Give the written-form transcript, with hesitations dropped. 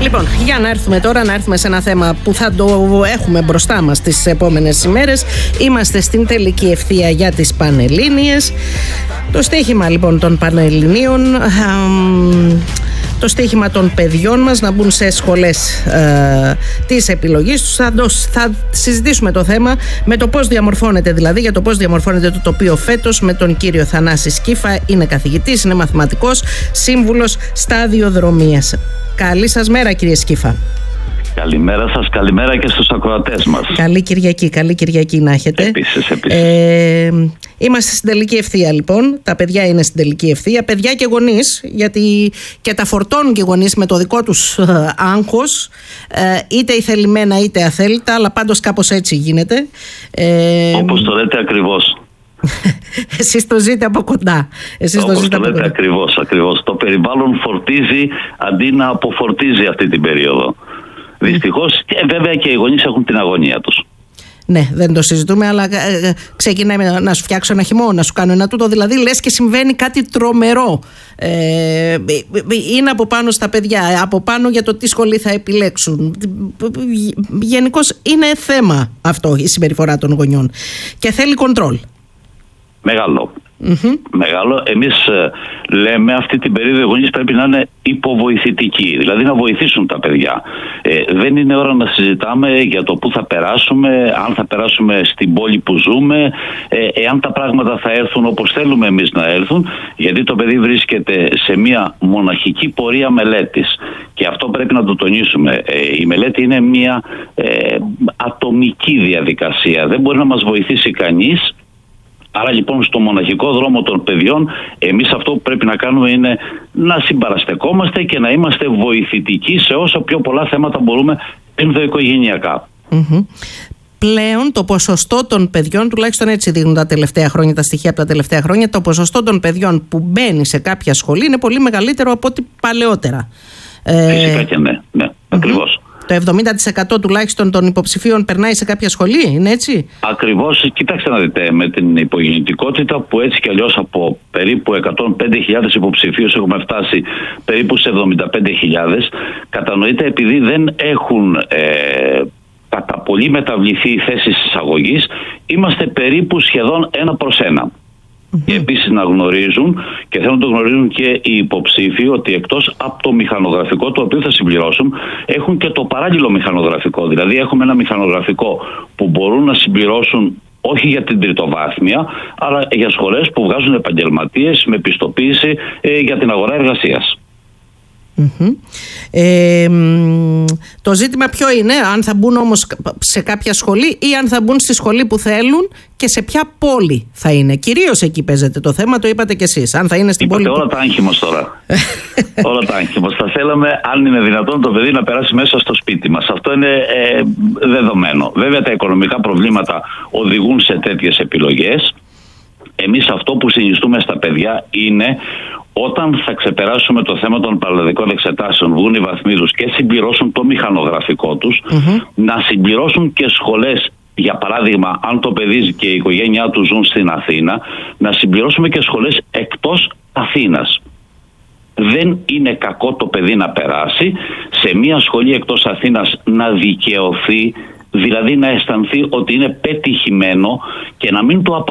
Λοιπόν, για να έρθουμε σε ένα θέμα που θα το έχουμε μπροστά μας τις επόμενες ημέρες. Είμαστε στην τελική ευθεία για τις Πανελλήνιες. Το στοίχημα λοιπόν των Πανελληνίων, το στοίχημα των παιδιών μας να μπουν σε σχολές της επιλογής τους. Θα συζητήσουμε το θέμα με το πώς διαμορφώνεται, δηλαδή για το πώς διαμορφώνεται το τοπίο φέτος, με τον κύριο Θανάση Σκύφα. Είναι καθηγητής, είναι μαθηματικός, σύμβουλος σταδιοδρομίας. Καλή σας μέρα, κύριε Σκύφα. Καλημέρα σας, καλημέρα και στους ακροατές μας. Καλή Κυριακή να έχετε. Επίσης. Είμαστε στην τελική ευθεία λοιπόν. Τα παιδιά είναι στην τελική ευθεία. Παιδιά και γονείς, γιατί και τα φορτώνουν και γονείς με το δικό τους άγχος, είτε ηθελημένα είτε αθέλητα, αλλά πάντως κάπως έτσι γίνεται. Όπως το λέτε ακριβώς. Εσείς το ζείτε από κοντά. Όπως το λέτε ακριβώς. Το περιβάλλον φορτίζει αντί να αποφορτίζει αυτή την περίοδο. Δυστυχώς, βέβαια και οι γονείς έχουν την αγωνία τους. Ναι, δεν το συζητούμε, αλλά ξεκινάει να σου φτιάξω ένα χυμό, να σου κάνω ένα τούτο. Δηλαδή, λες και συμβαίνει κάτι τρομερό. Είναι από πάνω στα παιδιά, από πάνω για το τι σχολή θα επιλέξουν. Γενικώς είναι θέμα αυτό η συμπεριφορά των γονιών και θέλει κοντρόλ. Μεγάλο. Εμείς λέμε αυτή την περίοδο οι γονείς πρέπει να είναι υποβοηθητικοί, δηλαδή να βοηθήσουν τα παιδιά. Δεν είναι ώρα να συζητάμε για το πού θα περάσουμε, αν θα περάσουμε στην πόλη που ζούμε, εάν τα πράγματα θα έρθουν όπως θέλουμε εμείς να έρθουν, γιατί το παιδί βρίσκεται σε μια μοναχική πορεία μελέτης και αυτό πρέπει να το τονίσουμε. Η μελέτη είναι μια ατομική διαδικασία, δεν μπορεί να μας βοηθήσει κανείς. Άρα λοιπόν στο μοναχικό δρόμο των παιδιών εμείς αυτό που πρέπει να κάνουμε είναι να συμπαραστεκόμαστε και να είμαστε βοηθητικοί σε όσο πιο πολλά θέματα μπορούμε ενδοοικογενειακά. Πλέον το ποσοστό των παιδιών, τουλάχιστον έτσι δείχνουν τα τελευταία χρόνια, τα στοιχεία από τα τελευταία χρόνια, το ποσοστό των παιδιών που μπαίνει σε κάποια σχολή είναι πολύ μεγαλύτερο από ό,τι παλαιότερα. Φυσικά και ναι, ακριβώς. Το 70% τουλάχιστον των υποψηφίων περνάει σε κάποια σχολή, είναι έτσι? Ακριβώς, κοιτάξτε να δείτε, με την υπογεννητικότητα που έτσι κι αλλιώς από περίπου 105.000 υποψηφίους έχουμε φτάσει περίπου σε 75.000, κατανοείται επειδή δεν έχουν κατά πολύ μεταβληθεί οι θέσεις εισαγωγής, είμαστε περίπου σχεδόν 1/1. Και επίσης να γνωρίζουν και θέλουν να το γνωρίζουν και οι υποψήφοι ότι εκτός από το μηχανογραφικό το οποίο θα συμπληρώσουν έχουν και το παράλληλο μηχανογραφικό. Δηλαδή έχουμε ένα μηχανογραφικό που μπορούν να συμπληρώσουν όχι για την τριτοβάθμια αλλά για σχολές που βγάζουν επαγγελματίες με πιστοποίηση για την αγορά εργασίας. Το ζήτημα ποιο είναι, αν θα μπουν όμως σε κάποια σχολή ή αν θα μπουν στη σχολή που θέλουν και σε ποια πόλη θα είναι. Κυρίως εκεί παίζεται το θέμα, το είπατε κι εσείς. Αν θα είναι στην πόλη. Όλα τα άγχη μας τώρα. Όλα τα άγχη μας. Θα θέλαμε, αν είναι δυνατόν, το παιδί να περάσει μέσα στο σπίτι μας. Αυτό είναι δεδομένο. Βέβαια, τα οικονομικά προβλήματα οδηγούν σε τέτοιες επιλογές. Εμείς αυτό που συνιστούμε στα παιδιά είναι όταν θα ξεπεράσουμε το θέμα των παραλλαδικών εξετάσεων, βγουν οι βαθμίδους και συμπληρώσουν το μηχανογραφικό τους, να συμπληρώσουν και σχολές. Για παράδειγμα, αν το παιδί και η οικογένειά του ζουν στην Αθήνα, να συμπληρώσουμε και σχολές εκτός Αθήνας. Δεν είναι κακό το παιδί να περάσει σε μια σχολή εκτός Αθήνας, να δικαιωθεί, δηλαδή να αισθανθεί ότι είναι πετυχημένο και να μην του